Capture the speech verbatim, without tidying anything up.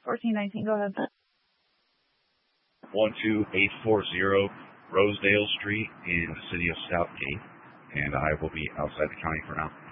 fourteen nineteen, go ahead. one two eight four zero Rosedale Street in the city of Southgate, and I will be outside the county for now.